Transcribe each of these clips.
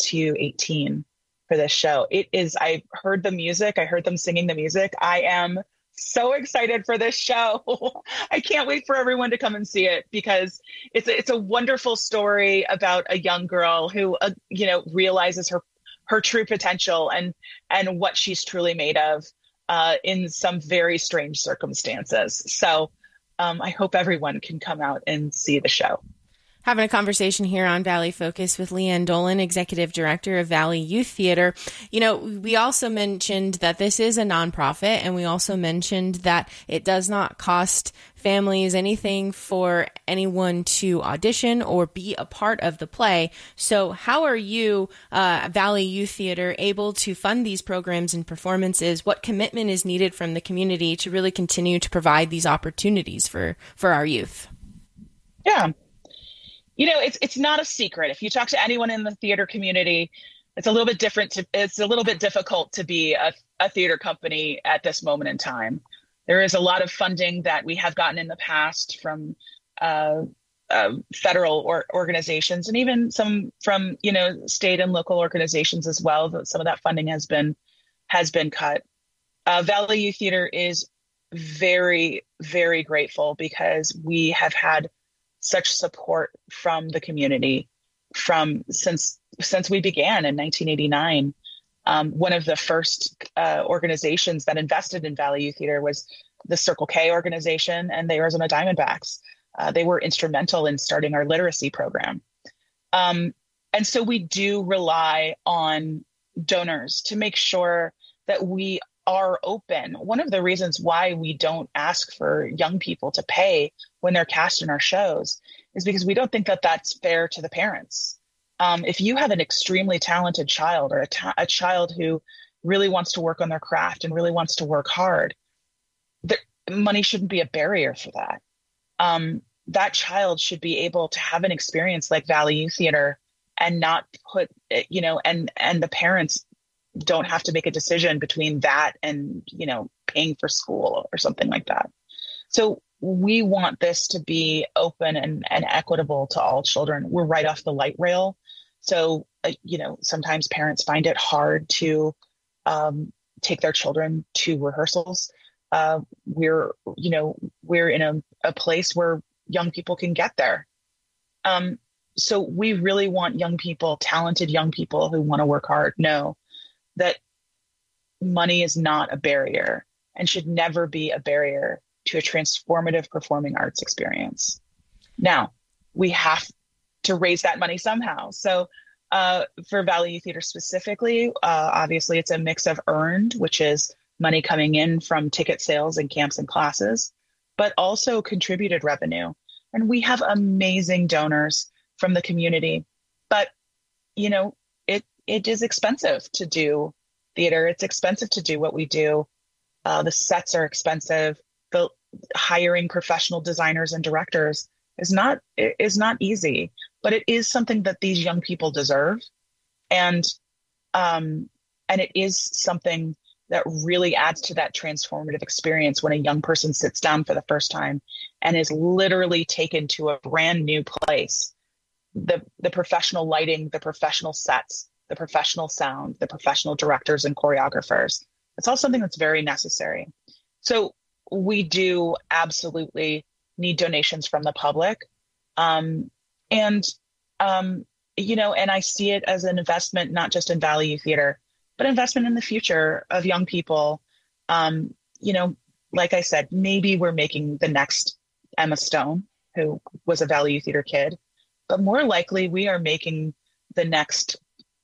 to 18 for this show. I heard the music. I heard them singing the music. I am so excited for this show. I can't wait for everyone to come and see it because it's a wonderful story about a young girl who, realizes her true potential and what she's truly made of in some very strange circumstances. So I hope everyone can come out and see the show. Having a conversation here on Valley Focus with Leanne Dolan, Executive Director of Valley Youth Theater. We also mentioned that this is a nonprofit, and we also mentioned that it does not cost families anything for anyone to audition or be a part of the play. So how are you, Valley Youth Theater, able to fund these programs and performances? What commitment is needed from the community to really continue to provide these opportunities for our youth? Yeah. It's not a secret. If you talk to anyone in the theater community, it's a little bit difficult to be a theater company at this moment in time. There is a lot of funding that we have gotten in the past from federal organizations and even some from, state and local organizations as well. Some of that funding has been cut. Valley Youth Theater is very, very grateful because we have had such support from the community since we began in 1989. One of the first organizations that invested in Valley Youth Theater was the Circle K organization and the Arizona Diamondbacks. They were instrumental in starting our literacy program. And so we do rely on donors to make sure that we are open. One of the reasons why we don't ask for young people to pay when they're cast in our shows is because we don't think that that's fair to the parents. If you have an extremely talented child or a child who really wants to work on their craft and really wants to work hard, money shouldn't be a barrier for that. That child should be able to have an experience like Valley Youth Theater and not put, and the parents don't have to make a decision between that and, paying for school or something like that. So we want this to be open and equitable to all children. We're right off the light rail. So, sometimes parents find it hard to take their children to rehearsals. We're in a place where young people can get there. So we really want young people, talented young people who want to work hard, know that money is not a barrier and should never be a barrier to a transformative performing arts experience. Now, we have to raise that money somehow. So for Valley Youth Theater specifically, obviously it's a mix of earned, which is money coming in from ticket sales and camps and classes, but also contributed revenue. And we have amazing donors from the community, but it is expensive to do theater. It's expensive to do what we do. The sets are expensive. The hiring professional designers and directors is not easy, but it is something that these young people deserve. And it is something that really adds to that transformative experience when a young person sits down for the first time and is literally taken to a brand new place. The professional lighting, the professional sets, the professional sound, the professional directors and choreographers. It's all something that's very necessary. So we do absolutely need donations from the public. And I see it as an investment, not just in Valley Youth Theater, but investment in the future of young people. Like I said, maybe we're making the next Emma Stone, who was a Valley Youth Theater kid, but more likely we are making the next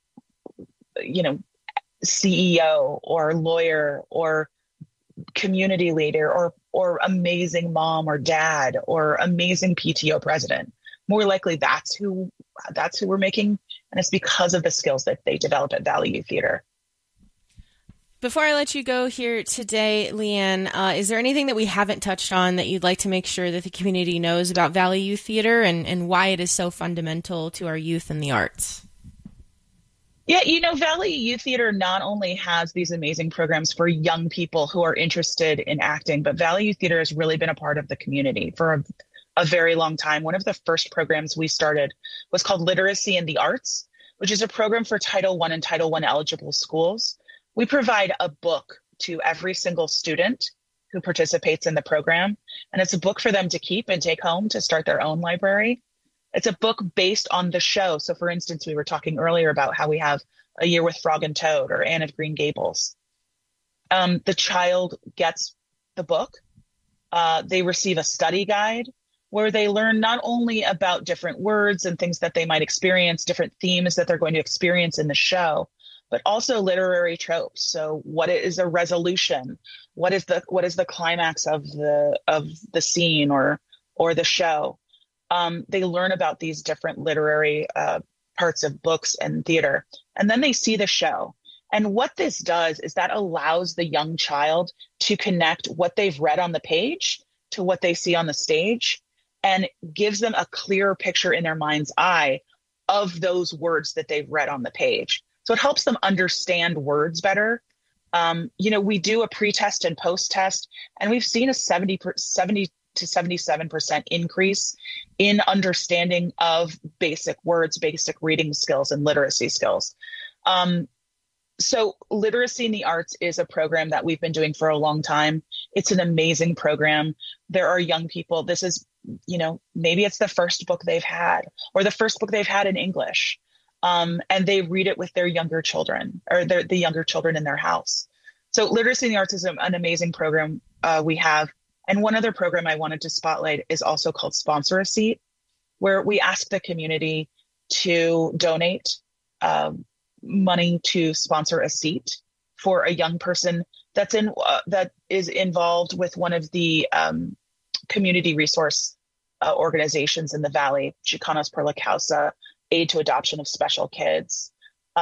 CEO or lawyer or community leader or amazing mom or dad or amazing PTO president. More likely that's who we're making. And it's because of the skills that they develop at Valley Youth Theater. Before I let you go here today, Leanne, is there anything that we haven't touched on that you'd like to make sure that the community knows about Valley Youth Theater and why it is so fundamental to our youth and the arts? Yeah, Valley Youth Theater not only has these amazing programs for young people who are interested in acting, but Valley Youth Theater has really been a part of the community for a very long time. One of the first programs we started was called Literacy in the Arts, which is a program for Title I and Title I eligible schools. We provide a book to every single student who participates in the program. And it's a book for them to keep and take home to start their own library. It's a book based on the show. So for instance, we were talking earlier about how we have A Year with Frog and Toad or Anne of Green Gables. The child gets the book. They receive a study guide where they learn not only about different words and things that they might experience, different themes that they're going to experience in the show, but also literary tropes. So what is a resolution? What is the climax of the scene or the show? They learn about these different literary parts of books and theater, and then they see the show. And what this does is that allows the young child to connect what they've read on the page to what they see on the stage, and gives them a clearer picture in their mind's eye of those words that they've read on the page. So it helps them understand words better. We do a pre-test and post-test, and we've seen a 70 to 77% increase in understanding of basic words, basic reading skills, and literacy skills. So Literacy in the Arts is a program that we've been doing for a long time. It's an amazing program. There are young people. This is, maybe it's the first book they've had or the first book they've had in English. And they read it with their younger children or the younger children in their house. So Literacy in the Arts is an amazing program we have. And one other program I wanted to spotlight is also called Sponsor a Seat, where we ask the community to donate money to sponsor a seat for a young person that is involved with one of the community resource organizations in the Valley, Chicanos per la Causa, Aid to Adoption of Special Kids,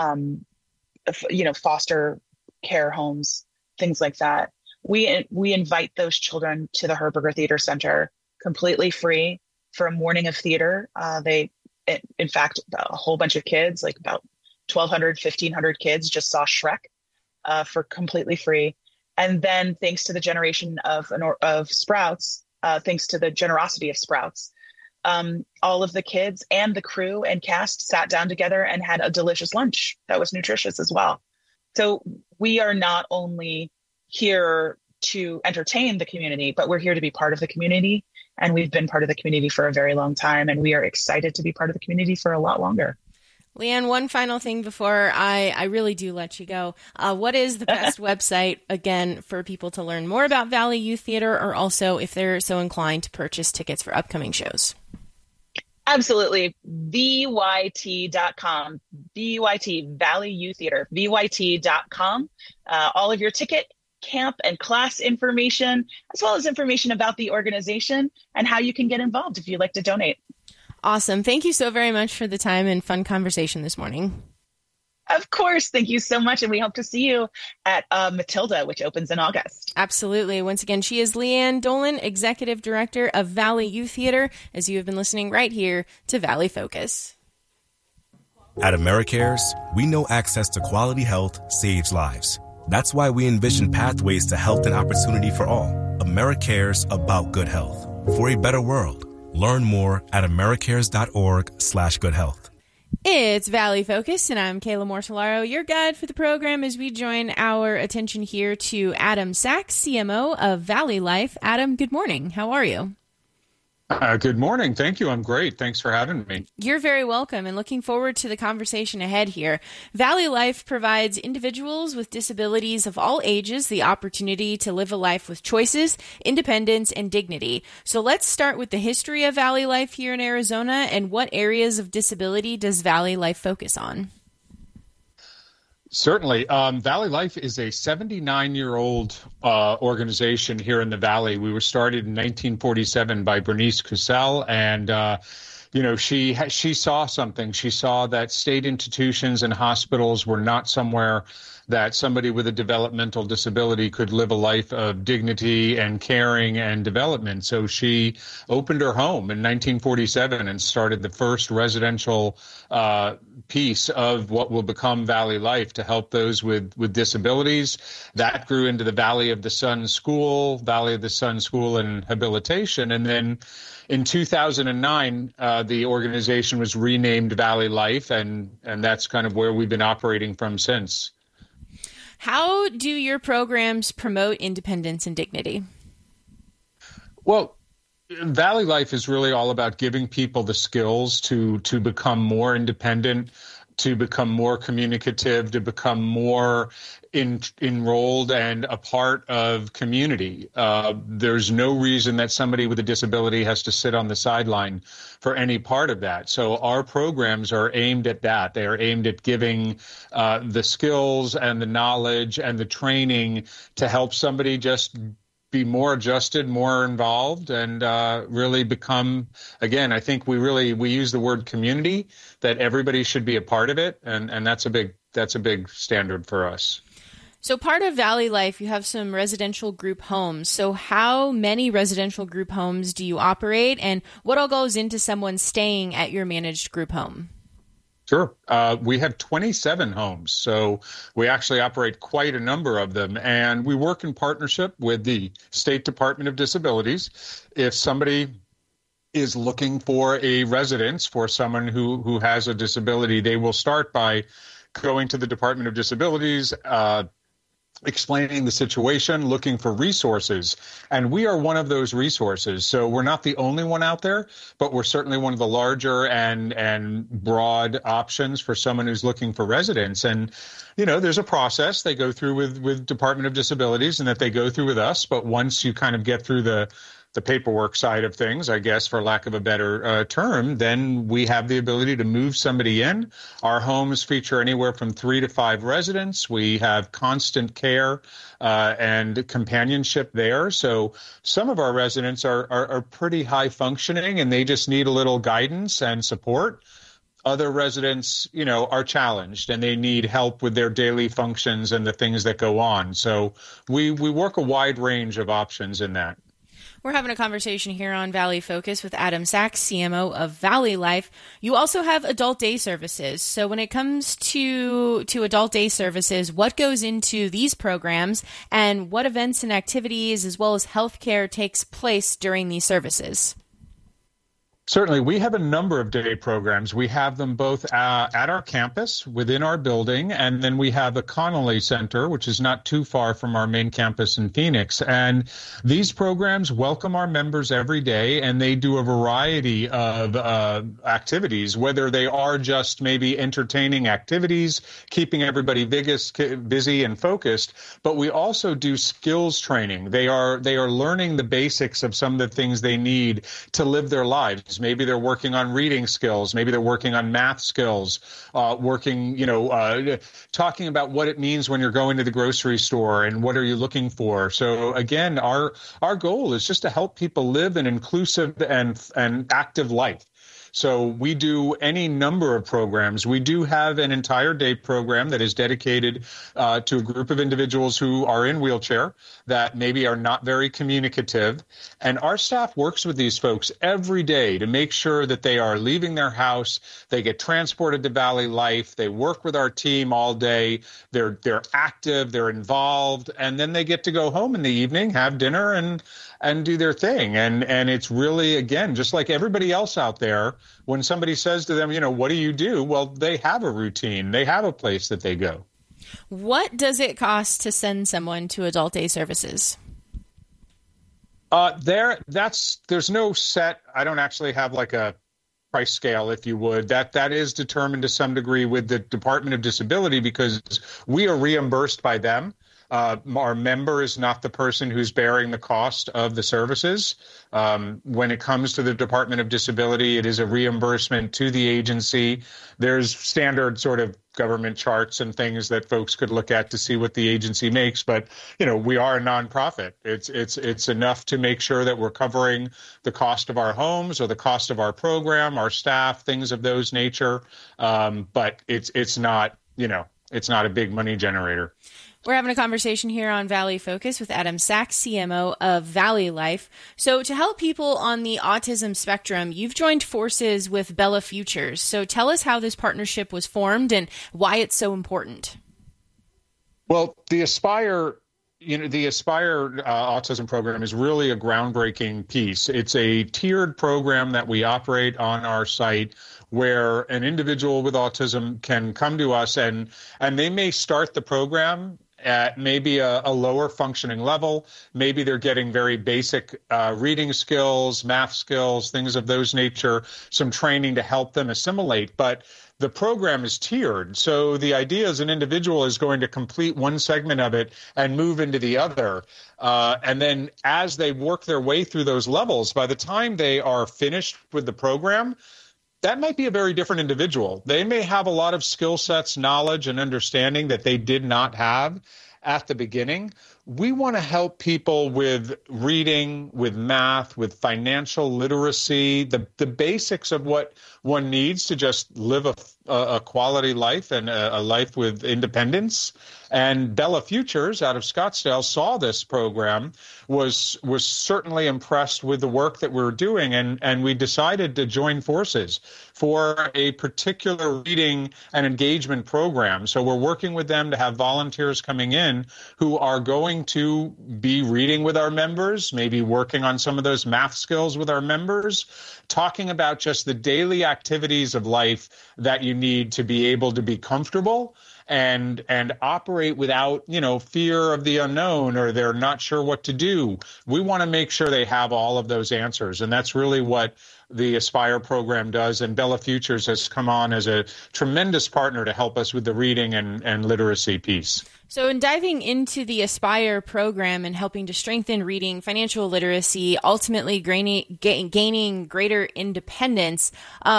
foster care homes, things like that. We invite those children to the Herberger Theater Center completely free for a morning of theater. In fact, a whole bunch of kids, like about 1,200, 1,500 kids just saw Shrek for completely free. And then thanks to the generation of Sprouts, thanks to the generosity of Sprouts, all of the kids and the crew and cast sat down together and had a delicious lunch that was nutritious as well. So we are not only here to entertain the community, but we're here to be part of the community. And we've been part of the community for a very long time. And we are excited to be part of the community for a lot longer. Leanne, one final thing before I really do let you go. What is the best website, again, for people to learn more about Valley Youth Theater, or also if they're so inclined to purchase tickets for upcoming shows? Absolutely. VYT.com. VYT, Valley Youth Theater. VYT.com. All of your ticket, camp, and class information, as well as information about the organization and how you can get involved if you'd like to donate. Awesome. Thank you so very much for the time and fun conversation this morning. Of course. Thank you so much. And we hope to see you at Matilda, which opens in August. Absolutely. Once again, she is Leanne Dolan, Executive Director of Valley Youth Theater, as you have been listening right here to Valley Focus. At AmeriCares, we know access to quality health saves lives. That's why we envision pathways to health and opportunity for all. AmeriCares, about good health. For a better world. Learn more at americares.org/goodhealth. It's Valley Focus, and I'm Kayla Mortellaro, your guide for the program as we join our attention here to Adam Sachs, CMO of Valley Life. Adam, good morning. How are you? Good morning. Thank you. I'm great. Thanks for having me. You're very welcome, and looking forward to the conversation ahead here. Valley Life provides individuals with disabilities of all ages the opportunity to live a life with choices, independence, and dignity. So let's start with the history of Valley Life here in Arizona, and what areas of disability does Valley Life focus on? Certainly. Valley Life is a 79-year-old organization here in the Valley. We were started in 1947 by Bernice Cussell, and she saw something. She saw that state institutions and hospitals were not somewhere that somebody with a developmental disability could live a life of dignity and caring and development. So she opened her home in 1947 and started the first residential piece of what will become Valley Life to help those with disabilities. That grew into the Valley of the Sun School and Habilitation. And then in 2009, the organization was renamed Valley Life, and that's kind of where we've been operating from since. How do your programs promote independence and dignity? Well, Valley Life is really all about giving people the skills to become more independent, to become more communicative, to become more enrolled and a part of community. There's no reason that somebody with a disability has to sit on the sideline for any part of that. So our programs are aimed at that. They are aimed at giving the skills and the knowledge and the training to help somebody just be more adjusted, more involved, and really become, again, I think we use the word community, that everybody should be a part of it, and that's a big standard for us. So part of Valley Life, you have some residential group homes. So how many residential group homes do you operate, and what all goes into someone staying at your managed group home? Sure. We have 27 homes, so we actually operate quite a number of them, and we work in partnership with the State Department of Disabilities. If somebody is looking for a residence for someone who has a disability, they will start by going to the Department of Disabilities, explaining the situation, looking for resources. And we are one of those resources. So we're not the only one out there, but we're certainly one of the larger and broad options for someone who's looking for residence. And, there's a process they go through with Department of Disabilities and that they go through with us. But once you kind of get through the paperwork side of things, I guess, for lack of a better term, then we have the ability to move somebody in. Our homes feature anywhere from 3 to 5 residents. We have constant care and companionship there. So some of our residents are pretty high functioning, and they just need a little guidance and support. Other residents, are challenged and they need help with their daily functions and the things that go on. So we work a wide range of options in that. We're having a conversation here on Valley Focus with Adam Sachs, CMO of Valley Life. You also have adult day services. So when it comes to adult day services, what goes into these programs and what events and activities as well as healthcare takes place during these services? Certainly. We have a number of day programs. We have them both at our campus within our building, and then we have the Connolly Center, which is not too far from our main campus in Phoenix. And these programs welcome our members every day, and they do a variety of activities, whether they are just maybe entertaining activities, keeping everybody busy and focused, but we also do skills training. They are learning the basics of some of the things they need to live their lives. Maybe they're working on reading skills. Maybe they're working on math skills, talking about what it means when you're going to the grocery store and what are you looking for. So again, our goal is just to help people live an inclusive and active life. So we do any number of programs. We do have an entire day program that is dedicated to a group of individuals who are in wheelchair that maybe are not very communicative. And our staff works with these folks every day to make sure that they are leaving their house, they get transported to Valley Life, they work with our team all day, they're active, they're involved, and then they get to go home in the evening, have dinner, and do their thing. And it's really, again, just like everybody else out there, when somebody says to them, what do you do? Well, they have a routine. They have a place that they go. What does it cost to send someone to adult day services? There's no set. I don't actually have like a price scale, if you would. That is determined to some degree with the Department of Disability because we are reimbursed by them. Our member is not the person who's bearing the cost of the services. When it comes to the Department of Disability, it is a reimbursement to the agency. There's standard sort of government charts and things that folks could look at to see what the agency makes. But, we are a nonprofit. It's enough to make sure that we're covering the cost of our homes or the cost of our program, our staff, things of those nature. But it's not a big money generator. We're having a conversation here on Valley Focus with Adam Sachs, CMO of Valley Life. So to help people on the autism spectrum, you've joined forces with Bella Futures. So tell us how this partnership was formed and why it's so important. Well, the Aspire the Aspire Autism program is really a groundbreaking piece. It's a tiered program that we operate on our site where an individual with autism can come to us and they may start the program at maybe a lower functioning level. Maybe they're getting very basic reading skills, math skills, things of those nature, some training to help them assimilate. But the program is tiered. So the idea is an individual is going to complete one segment of it and move into the other. And then as they work their way through those levels, by the time they are finished with the program, that might be a very different individual. They may have a lot of skill sets, knowledge, and understanding that they did not have at the beginning. We want to help people with reading, with math, with financial literacy, the basics of what one needs to just live a quality life and a life with independence. And Bella Futures out of Scottsdale saw this program, was certainly impressed with the work that we're doing, and we decided to join forces for a particular reading and engagement program. So we're working with them to have volunteers coming in who are going to be reading with our members, maybe working on some of those math skills with our members, talking about just the daily activities of life that you need to be able to be comfortable and operate without, fear of the unknown, or they're not sure what to do. We want to make sure they have all of those answers. And that's really what the Aspire program does. And Bella Futures has come on as a tremendous partner to help us with the reading and literacy piece. So in diving into the Aspire program and helping to strengthen reading, financial literacy, ultimately gaining greater independence,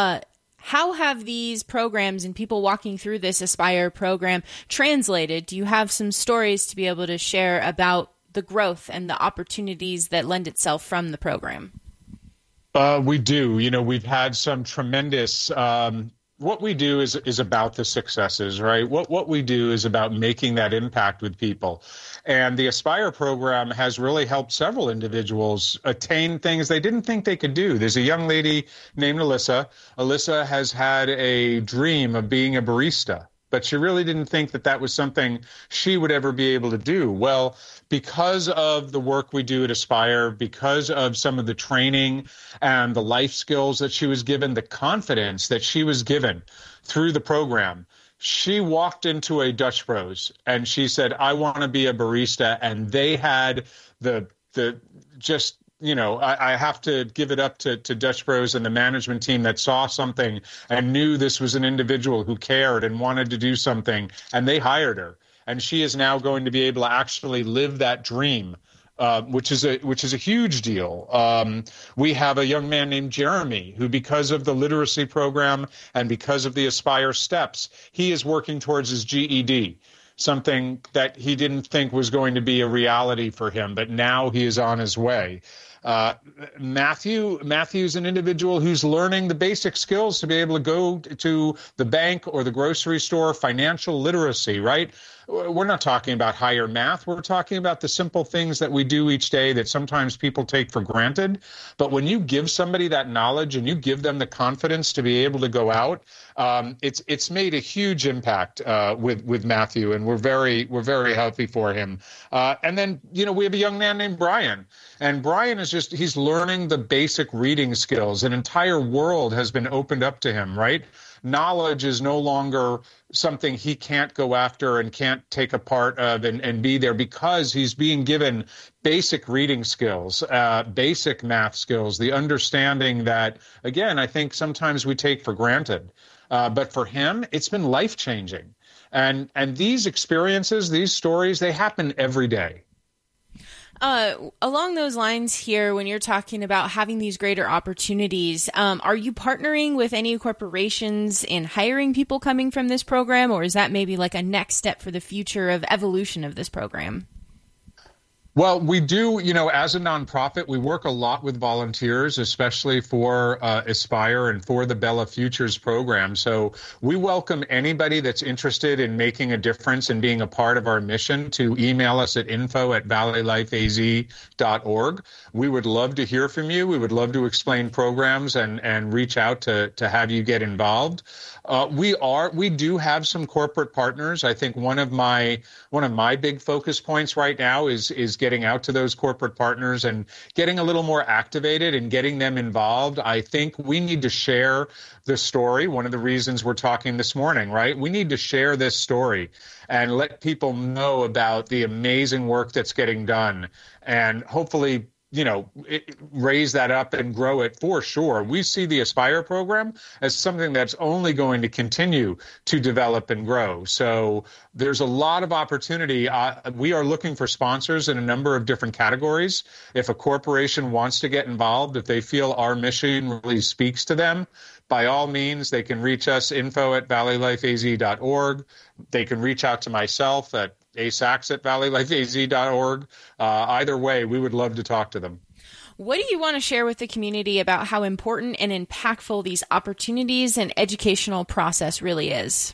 how have these programs and people walking through this Aspire program translated? Do you have some stories to be able to share about the growth and the opportunities that lend itself from the program? We do. We've had some tremendous what we do is about the successes, right? What we do is about making that impact with people. And the Aspire program has really helped several individuals attain things they didn't think they could do. There's a young lady named Alyssa. Alyssa has had a dream of being a barista, but she really didn't think that was something she would ever be able to do. Well, because of the work we do at Aspire, because of some of the training and the life skills that she was given, the confidence that she was given through the program, she walked into a Dutch Bros and she said, I want to be a barista. And they had I have to give it up to Dutch Bros and the management team that saw something and knew this was an individual who cared and wanted to do something, and they hired her. And she is now going to be able to actually live that dream, which is a huge deal. We have a young man named Jeremy who, because of the literacy program and because of the Aspire steps, he is working towards his GED. Something that he didn't think was going to be a reality for him, but now he is on his way. Matthew's an individual who's learning the basic skills to be able to go to the bank or the grocery store, financial literacy, right? We're not talking about higher math. We're talking about the simple things that we do each day that sometimes people take for granted. But when you give somebody that knowledge and you give them the confidence to be able to go out, it's made a huge impact with Matthew, and we're very happy for him. And then we have a young man named Brian, and Brian is he's learning the basic reading skills. An entire world has been opened up to him, right? Knowledge is no longer something he can't go after and can't take a part of and be there, because he's being given basic reading skills, basic math skills, the understanding that, again, I think sometimes we take for granted. But for him, it's been life-changing. And these experiences, these stories, they happen every day. Along those lines here, when you're talking about having these greater opportunities, are you partnering with any corporations in hiring people coming from this program, or is that maybe like a next step for the future of evolution of this program? Well, we do, as a nonprofit, we work a lot with volunteers, especially for Aspire and for the Bella Futures program. So we welcome anybody that's interested in making a difference and being a part of our mission to email us at info@valleylifeaz.org. We would love to hear from you. We would love to explain programs and reach out to have you get involved. We do have some corporate partners. I think one of my big focus points right now is getting out to those corporate partners and getting a little more activated and getting them involved. I think we need to share the story. One of the reasons we're talking this morning, right? We need to share this story and let people know about the amazing work that's getting done, and hopefully, raise that up and grow it for sure. We see the Aspire program as something that's only going to continue to develop and grow. So there's a lot of opportunity. We are looking for sponsors in a number of different categories. If a corporation wants to get involved, if they feel our mission really speaks to them, by all means, they can reach us, info@valleylifeaz.org. They can reach out to myself at asaks@valleylifeaz.org. Either way, we would love to talk to them. What do you want to share with the community about how important and impactful these opportunities and educational process really is?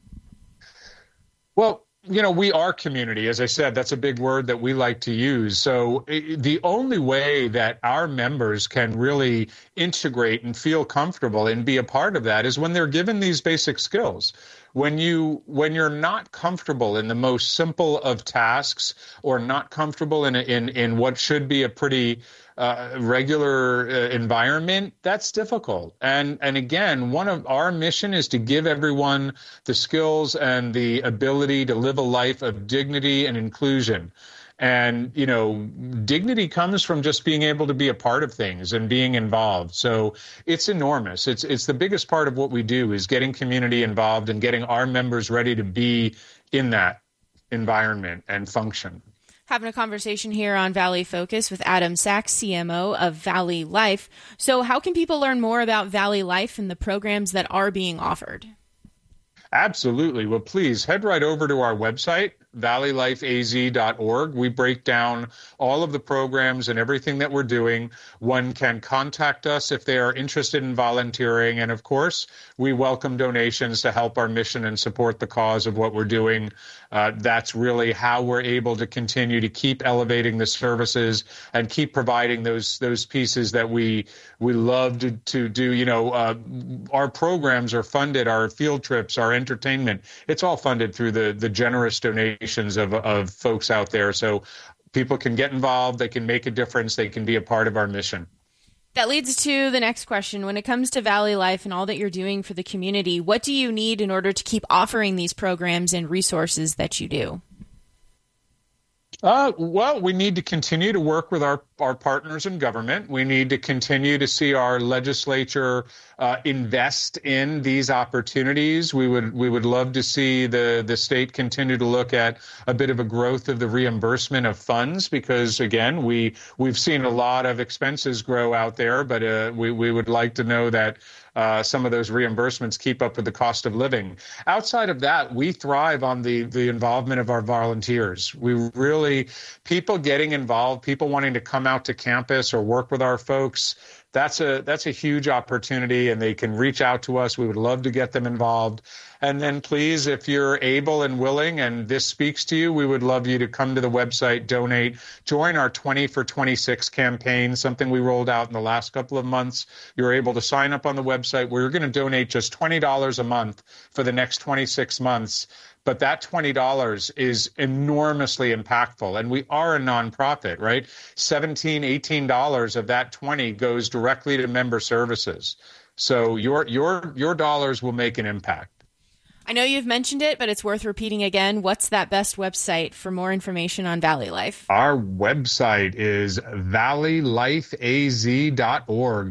Well, we are community. As I said, that's a big word that we like to use. So the only way that our members can really integrate and feel comfortable and be a part of that is when they're given these basic skills. When you're not comfortable in the most simple of tasks, or not comfortable in what should be a pretty regular environment, that's difficult. And again, one of our mission is to give everyone the skills and the ability to live a life of dignity and inclusion. And, dignity comes from just being able to be a part of things and being involved. So it's enormous. It's the biggest part of what we do, is getting community involved and getting our members ready to be in that environment and function. Having a conversation here on Valley Focus with Adam Saks, CMO of Valley Life. So how can people learn more about Valley Life and the programs that are being offered? Absolutely. Well, please head right over to our website, valleylifeaz.org. We break down all of the programs and everything that we're doing. One can contact us if they are interested in volunteering. And of course, we welcome donations to help our mission and support the cause of what we're doing. That's really how we're able to continue to keep elevating the services and keep providing those pieces that we love to do. Our programs are funded, our field trips, our entertainment. It's all funded through the generous donations of folks out there. So people can get involved, they can make a difference, they can be a part of our mission. That leads to the next question. When it comes to Valley Life and all that you're doing for the community, what do you need in order to keep offering these programs and resources that you do? Well, we need to continue to work with our partners in government. We need to continue to see our legislature invest in these opportunities. We would love to see the state continue to look at a bit of a growth of the reimbursement of funds, because again, we've seen a lot of expenses grow out there, but we would like to know that some of those reimbursements keep up with the cost of living. Outside of that, we thrive on the involvement of our volunteers. People getting involved, people wanting to come out to campus or work with our folks, that's a huge opportunity, and they can reach out to us. We would love to get them involved. And then please, if you're able and willing and this speaks to you, we would love you to come to the website, donate, join our 20 for 26 campaign, something we rolled out in the last couple of months. You're able to sign up on the website. We're going to donate just $20 a month for the next 26 months. But that $20 is enormously impactful. And we are a nonprofit, right? $17, $18 of that 20 goes directly to member services. So your dollars will make an impact. I know you've mentioned it, but it's worth repeating again. What's that best website for more information on Valley Life? Our website is valleylifeaz.org,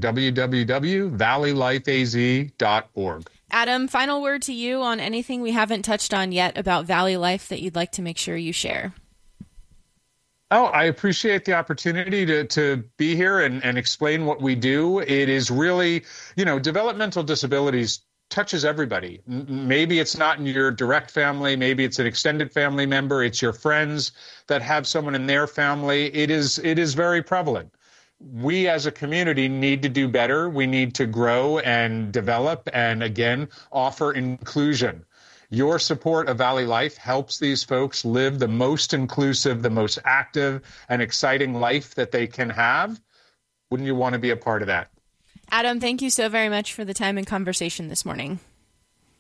www.valleylifeaz.org. Adam, final word to you on anything we haven't touched on yet about Valley Life that you'd like to make sure you share. Oh, I appreciate the opportunity to be here and explain what we do. It is really, developmental disabilities touches everybody. Maybe it's not in your direct family. Maybe it's an extended family member. It's your friends that have someone in their family. It is very prevalent. We as a community need to do better. We need to grow and develop and, again, offer inclusion. Your support of Valley Life helps these folks live the most inclusive, the most active and exciting life that they can have. Wouldn't you want to be a part of that? Adam, thank you so very much for the time and conversation this morning.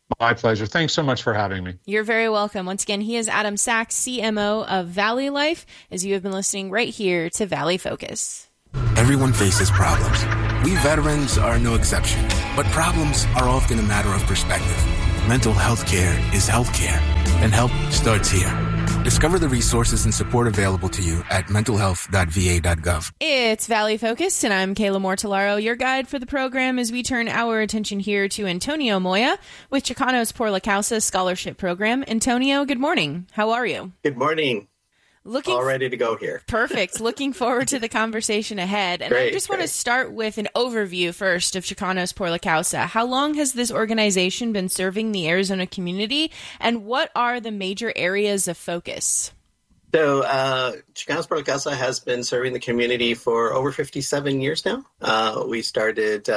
My pleasure. Thanks so much for having me. You're very welcome. Once again, he is Adam Sachs, CMO of Valley Life, as you have been listening right here to Valley Focus. Everyone faces problems. We veterans are no exception, but problems are often a matter of perspective. Mental health care is healthcare, and help starts here. Discover the resources and support available to you at mentalhealth.va.gov. It's Valley Focus, and I'm Kayla Mortellaro, your guide for the program as we turn our attention here to Antonio Moya with Chicanos por la Causa Scholarship Program. Antonio, good morning. How are you? Good morning. All ready to go here. Perfect. Looking forward to the conversation ahead. And I just want to start with an overview first of Chicanos por la Causa. How long has this organization been serving the Arizona community, and what are the major areas of focus? So Chicanos por la Causa has been serving the community for over 57 years now. We started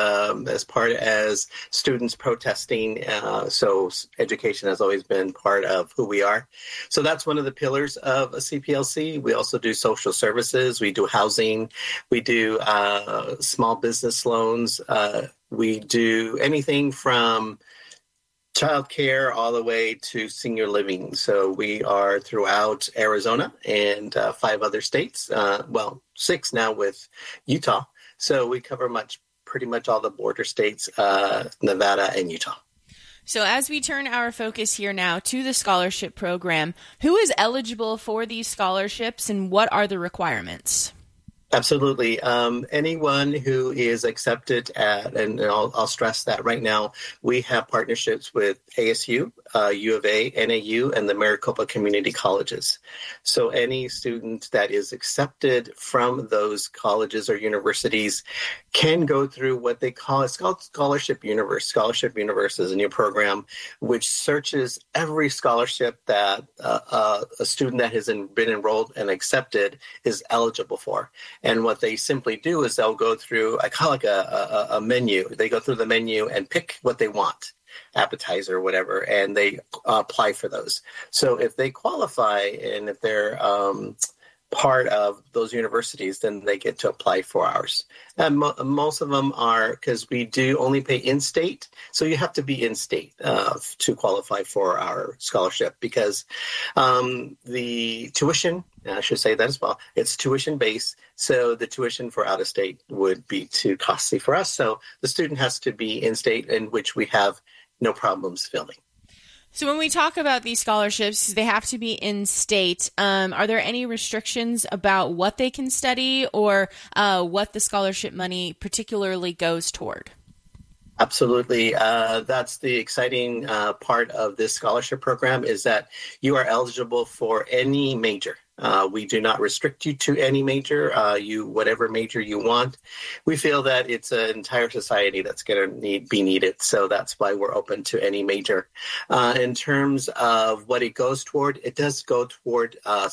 as students protesting, so education has always been part of who we are. So that's one of the pillars of a CPLC. We also do social services. We do housing. We do small business loans. We do anything from childcare all the way to senior living. So we are throughout Arizona and 5 other states. 6 now with Utah. So we cover pretty much all the border states, Nevada and Utah. So as we turn our focus here now to the scholarship program, who is eligible for these scholarships and what are the requirements? Absolutely. Anyone who is accepted and I'll stress that right now, we have partnerships with ASU, U of A, NAU, and the Maricopa Community Colleges. So any student that is accepted from those colleges or universities can go through what they call, it's called Scholarship Universe. Scholarship Universe is a new program which searches every scholarship that a student that has been enrolled and accepted is eligible for. And what they simply do is they'll go through, I call it a menu. They go through the menu and pick what they want, appetizer, whatever, and they apply for those. So if they qualify and if they're part of those universities, then they get to apply for ours. And most of them are, because we do only pay in-state, so you have to be in-state to qualify for our scholarship, because the tuition, I should say that as well, it's tuition-based, so the tuition for out-of-state would be too costly for us. So the student has to be in-state, in which we have no problems filling. So when we talk about these scholarships, they have to be in state. Are there any restrictions about what they can study or what the scholarship money particularly goes toward? Absolutely. That's the exciting part of this scholarship program, is that you are eligible for any major. We do not restrict you to any major, whatever major you want. We feel that it's an entire society that's going to be needed. So that's why we're open to any major. In terms of what it goes toward, it does go toward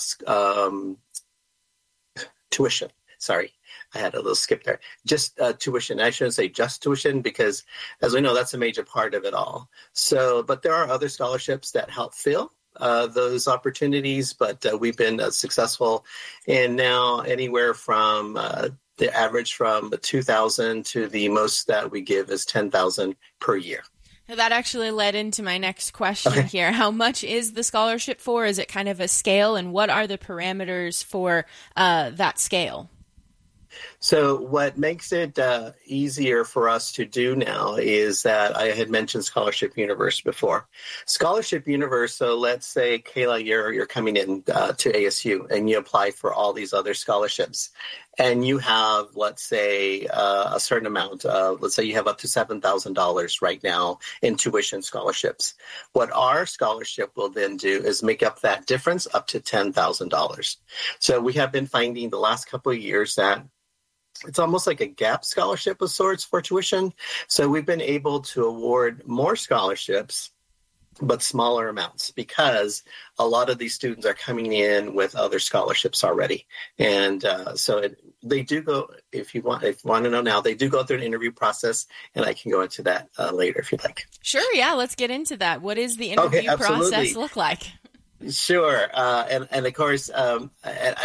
tuition. Sorry, I had a little skip there. Just tuition. I shouldn't say just tuition, because as we know, that's a major part of it all. So, but there are other scholarships that help fill those opportunities, but we've been successful in now anywhere from the average from $2,000 to the most that we give is $10,000 per year. That actually led into my next question here. How much is the scholarship for? Is it kind of a scale, and what are the parameters for that scale? So what makes it easier for us to do now is that I had mentioned Scholarship Universe before. Scholarship Universe, so let's say, Kayla, you're coming in to ASU and you apply for all these other scholarships. And you have, let's say, a certain amount of, let's say you have up to $7,000 right now in tuition scholarships. What our scholarship will then do is make up that difference up to $10,000. So we have been finding the last couple of years that it's almost like a gap scholarship of sorts for tuition. So we've been able to award more scholarships, but smaller amounts, because a lot of these students are coming in with other scholarships already. And they do go, if you want to know now, they do go through an interview process, and I can go into that later if you'd like. Sure, yeah, let's get into that. What does the interview process look like? Sure. And of course,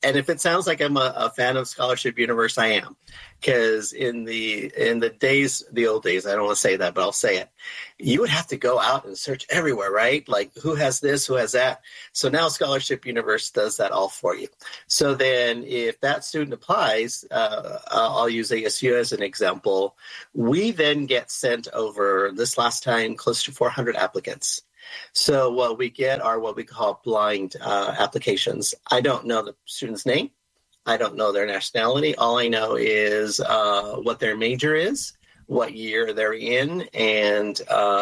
And if it sounds like I'm a fan of Scholarship Universe, I am. Because in the old days, I don't want to say that, but I'll say it. You would have to go out and search everywhere, right? Like who has this, who has that. So now Scholarship Universe does that all for you. So then if that student applies, I'll use ASU as an example. We then get sent over this last time close to 400 applicants. So what we get are what we call blind applications. I don't know the student's name. I don't know their nationality. All I know is what their major is, what year they're in, and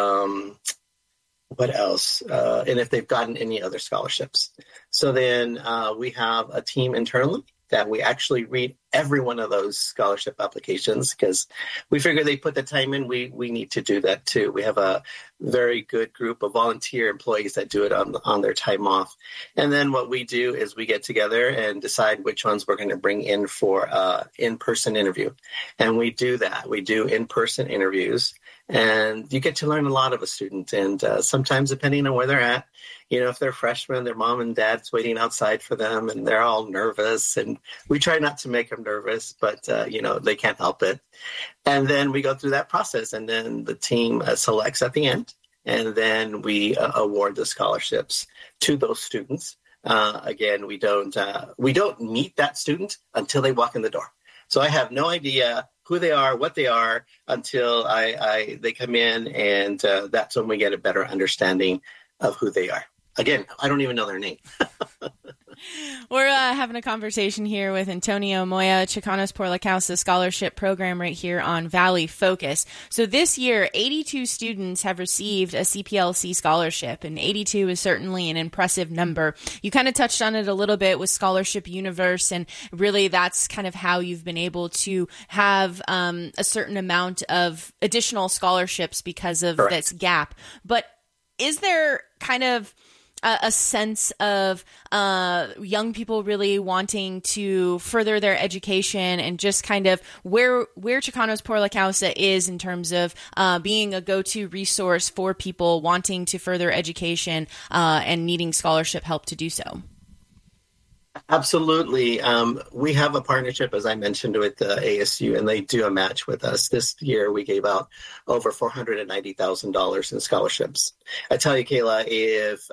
what else, and if they've gotten any other scholarships. So then we have a team internally that we actually read every one of those scholarship applications because we figure they put the time in. We need to do that too. We have a very good group of volunteer employees that do it on their time off. And then what we do is we get together and decide which ones we're going to bring in for in-person interview. And we do that. We do in-person interviews. And you get to learn a lot of a student. And sometimes, depending on where they're at, if they're freshmen, their mom and dad's waiting outside for them and they're all nervous. And we try not to make them nervous, but, they can't help it. And then we go through that process. And then the team selects at the end. And then we award the scholarships to those students. Again, we don't meet that student until they walk in the door. So I have no idea who they are, what they are, until they come in, and that's when we get a better understanding of who they are. Again, I don't even know their name. We're having a conversation here with Antonio Moya, Chicanos por la Causa Scholarship Program right here on Valley Focus. So this year, 82 students have received a CPLC scholarship, and 82 is certainly an impressive number. You kind of touched on it a little bit with Scholarship Universe, and really that's kind of how you've been able to have a certain amount of additional scholarships because of Correct. this gap. But is there kind of a sense of young people really wanting to further their education and just kind of where Chicanos por la Causa is in terms of being a go-to resource for people wanting to further education and needing scholarship help to do so? Absolutely. We have a partnership, as I mentioned, with ASU, and they do a match with us. This year, we gave out over $490,000 in scholarships. I tell you, Kayla, if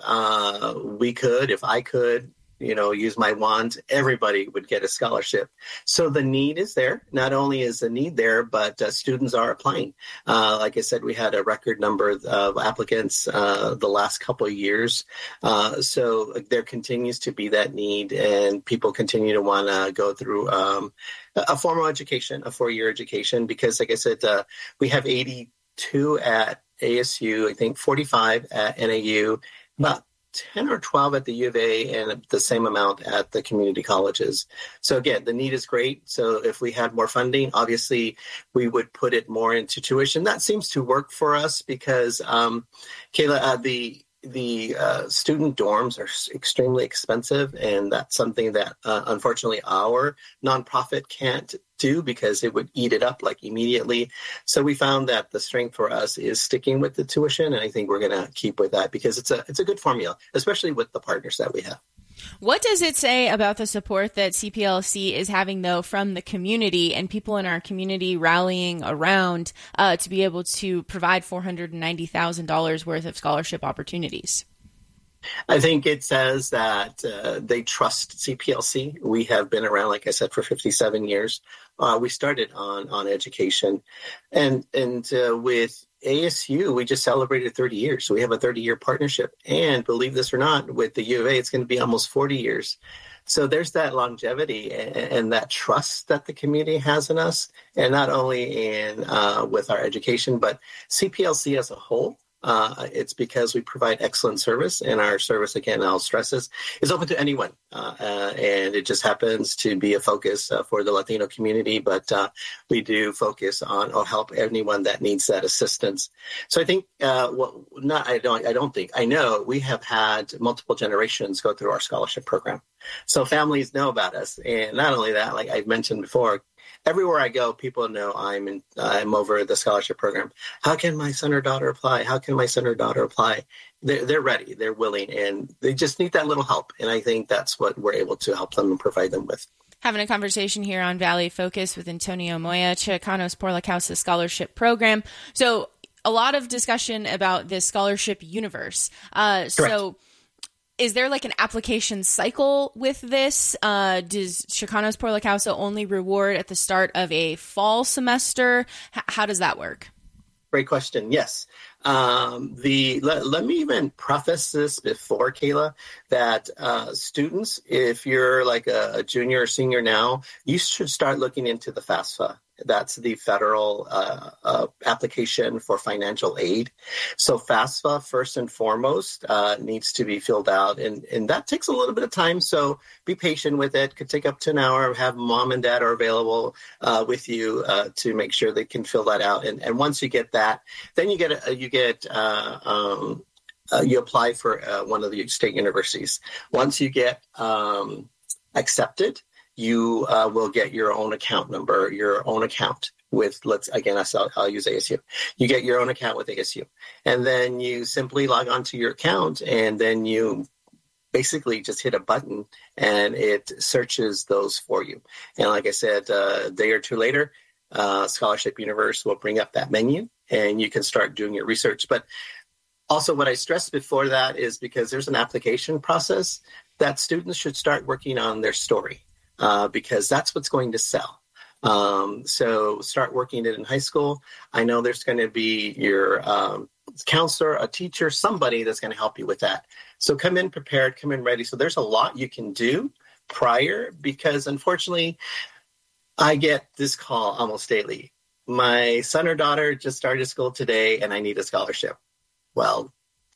I could, use my wand, everybody would get a scholarship. So the need is there. Not only is the need there, but students are applying. Like I said, we had a record number of applicants the last couple of years. So there continues to be that need, and people continue to want to go through a formal education, a 4-year education, because like I said, we have 82 at ASU, I think 45 at NAU, about 10 or 12 at the U of A, and the same amount at the community colleges. So again, the need is great. So if we had more funding, obviously we would put it more into tuition. That seems to work for us because, Kayla, the student dorms are extremely expensive, and that's something that unfortunately our nonprofit can't do because it would eat it up like immediately. So we found that the strength for us is sticking with the tuition, and I think we're going to keep with that because it's a good formula, especially with the partners that we have. What does it say about the support that CPLC is having, though, from the community and people in our community rallying around to be able to provide $490,000 worth of scholarship opportunities? I think it says that they trust CPLC. We have been around, like I said, for 57 years. We started on education, and with ASU, we just celebrated 30 years. So we have a 30-year partnership. And believe this or not, with the U of A, it's going to be almost 40 years. So there's that longevity and that trust that the community has in us, and not only in with our education, but CPLC as a whole. It's because we provide excellent service, and our service, again, I'll stress this, is open to anyone. And it just happens to be a focus for the Latino community, but we do focus on or help anyone that needs that assistance. So I think, I know we have had multiple generations go through our scholarship program. So families know about us. And not only that, like I mentioned before, everywhere I go, people know I'm over the scholarship program. How can my son or daughter apply? How can my son or daughter apply? they're ready, they're willing, and they just need that little help. And I think that's what we're able to help them and provide them with. Having a conversation here on Valley Focus with Antonio Moya, Chicanos por la Causa Scholarship Program. So a lot of discussion about this scholarship universe. So is there like an application cycle with this? Does Chicanos por la Causa only reward at the start of a fall semester? How does that work? Great question. Yes. Let me even preface this before, Kayla, that students, if you're like a junior or senior now, you should start looking into the FAFSA. That's the federal application for financial aid. So FAFSA, first and foremost, needs to be filled out. And that takes a little bit of time. So be patient with it. Could take up to an hour. Have mom and dad are available with you to make sure they can fill that out. And once you get that, then you apply for one of the state universities. Once you get accepted, you will get your own account number, your own account with, I'll use ASU. You get your own account with ASU. And then you simply log on to your account, and then you basically just hit a button and it searches those for you. And like I said, a day or two later, Scholarship Universe will bring up that menu and you can start doing your research. But also what I stressed before that is because there's an application process that students should start working on their story. Because that's what's going to sell. So start working it in high school. I know there's going to be your counselor, a teacher, somebody that's going to help you with that. So come in prepared, come in ready. So there's a lot you can do prior, because unfortunately, I get this call almost daily. My son or daughter just started school today and I need a scholarship. Well,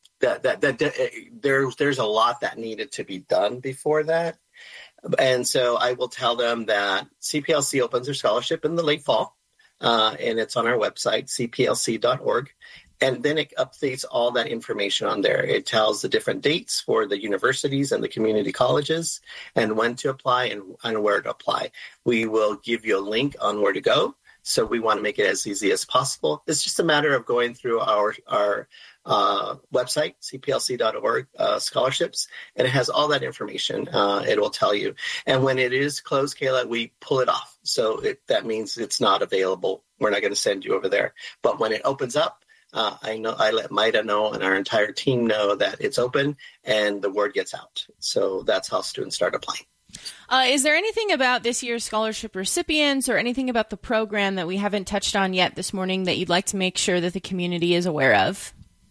there's a lot that needed to be done before that. And so I will tell them that CPLC opens their scholarship in the late fall, and it's on our website, cplc.org. And then it updates all that information on there. It tells the different dates for the universities and the community colleges and when to apply and where to apply. We will give you a link on where to go. So we want to make it as easy as possible. It's just a matter of going through our website, cplc.org, scholarships, and it has all that information. It will tell you. And when it is closed, Kayla, we pull it off. So that means it's not available. We're not going to send you over there. But when it opens up, I let Maida know and our entire team know that it's open and the word gets out. So that's how students start applying. Is there anything about this year's scholarship recipients or anything about the program that we haven't touched on yet this morning that you'd like to make sure that the community is aware of?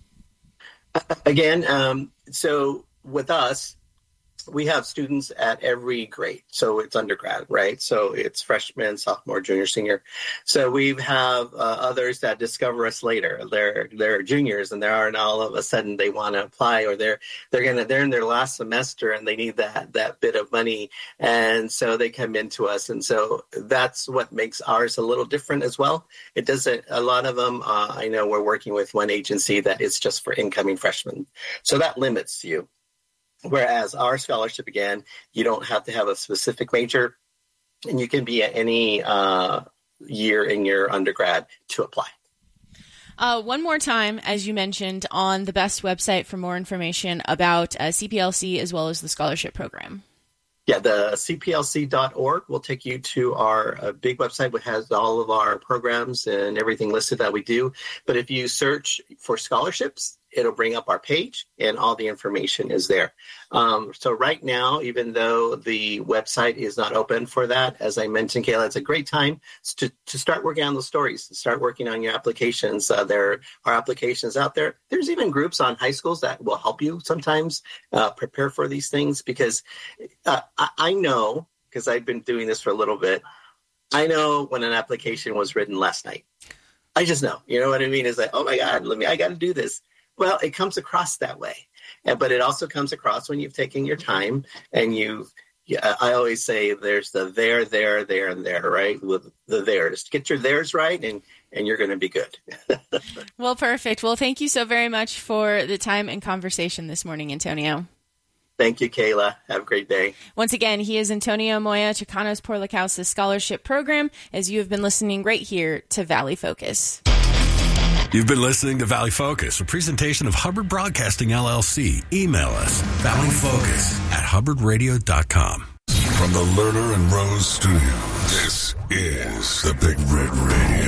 Again, so with us, we have students at every grade. So it's undergrad, right? So it's freshman, sophomore, junior, senior. So we have others that discover us later. They're juniors, and all of a sudden they want to apply, or they're in their last semester and they need that bit of money, and so they come into us. And so that's what makes ours a little different as well. It doesn't. A lot of them, I know we're working with one agency that is just for incoming freshmen, so that limits you. Whereas our scholarship, again, you don't have to have a specific major, and you can be at any year in your undergrad to apply. One more time, as you mentioned, on the BEST website for more information about CPLC as well as the scholarship program. Yeah, the cplc.org will take you to our big website, which has all of our programs and everything listed that we do. But if you search for scholarships, it'll bring up our page and all the information is there. So right now, even though the website is not open for that, as I mentioned, Kayla, it's a great time to start working on those stories, to start working on your applications. There are applications out there. There's even groups on high schools that will help you sometimes prepare for these things, because I know, because I've been doing this for a little bit, I know when an application was written last night. I just know, you know what I mean? It's like, oh my God, I got to do this. Well, it comes across that way, but it also comes across when you've taken your time and I always say there's the there, and there, right? With the theirs. Get your theirs right and you're going to be good. Well, perfect. Well, thank you so very much for the time and conversation this morning, Antonio. Thank you, Kayla. Have a great day. Once again, he is Antonio Moya, Chicanos por la Causa Scholarship Program, as you have been listening right here to Valley Focus. You've been listening to Valley Focus, a presentation of Hubbard Broadcasting, LLC. Email us, valleyfocus@hubbardradio.com. From the Lerner and Rose Studio, this is the Big Red Radio.